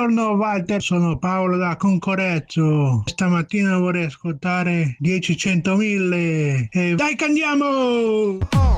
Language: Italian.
Buongiorno Walter, sono Paolo da Concorezzo. Stamattina vorrei ascoltare 10 100 1000 e dai che andiamo!